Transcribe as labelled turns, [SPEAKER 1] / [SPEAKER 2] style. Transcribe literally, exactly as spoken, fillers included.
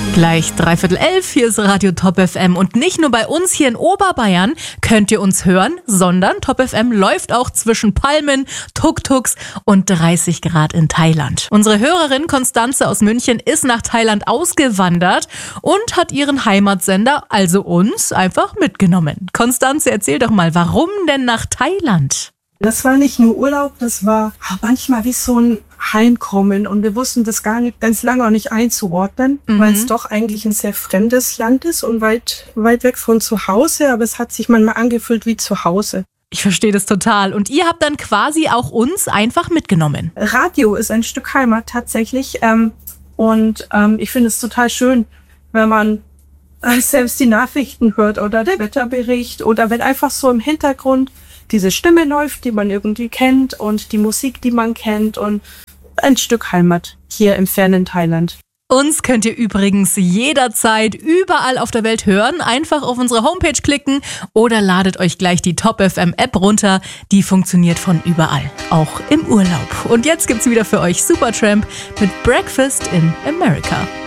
[SPEAKER 1] Gleich dreiviertel elf, hier ist Radio Top F M. Und nicht nur bei uns hier in Oberbayern könnt ihr uns hören, sondern Top F M läuft auch zwischen Palmen, Tuk-Tuks und dreißig Grad in Thailand. Unsere Hörerin Konstanze aus München ist nach Thailand ausgewandert und hat ihren Heimatsender, also uns, einfach mitgenommen. Konstanze, erzähl doch mal, warum denn nach Thailand?
[SPEAKER 2] Das war nicht nur Urlaub, das war manchmal wie so ein Heimkommen und wir wussten das gar nicht, ganz lange auch nicht einzuordnen, mhm. weil es doch eigentlich ein sehr fremdes Land ist und weit, weit weg von zu Hause, aber es hat sich manchmal angefühlt wie zu Hause.
[SPEAKER 1] Ich verstehe das total. Und ihr habt dann quasi auch uns einfach mitgenommen.
[SPEAKER 2] Radio ist ein Stück Heimat tatsächlich ähm, und ähm, ich finde es total schön, wenn man äh, selbst die Nachrichten hört oder der Wetterbericht oder wenn einfach so im Hintergrund diese Stimme läuft, die man irgendwie kennt und die Musik, die man kennt und ein Stück Heimat hier im fernen Thailand.
[SPEAKER 1] Uns könnt ihr übrigens jederzeit überall auf der Welt hören. Einfach auf unsere Homepage klicken oder ladet euch gleich die Top F M App runter. Die funktioniert von überall, auch im Urlaub. Und jetzt gibt's wieder für euch Supertramp mit Breakfast in America.